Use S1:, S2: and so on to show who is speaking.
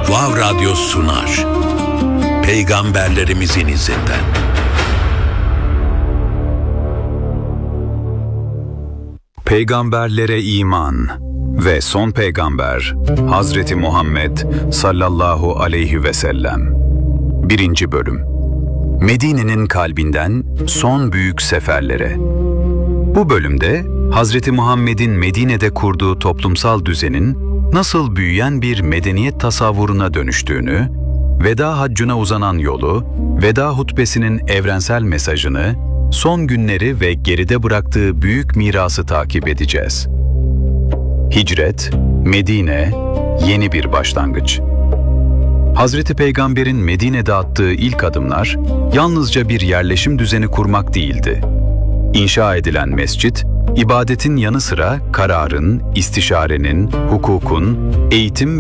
S1: Vav Radyo sunar. Peygamberlerimizin izinden.
S2: Peygamberlere iman ve son peygamber Hazreti Muhammed sallallahu aleyhi ve sellem. 1. Bölüm. Medine'nin kalbinden son büyük seferlere. Bu bölümde Hazreti Muhammed'in Medine'de kurduğu toplumsal düzenin nasıl büyüyen bir medeniyet tasavvuruna dönüştüğünü, veda haccına uzanan yolu, veda hutbesinin evrensel mesajını, son günleri ve geride bıraktığı büyük mirası takip edeceğiz. Hicret, Medine, yeni bir başlangıç. Hazreti Peygamber'in Medine'de attığı ilk adımlar, yalnızca bir yerleşim düzeni kurmak değildi. İnşa edilen mescit, ibadetin yanı sıra kararın, istişarenin, hukukun, eğitim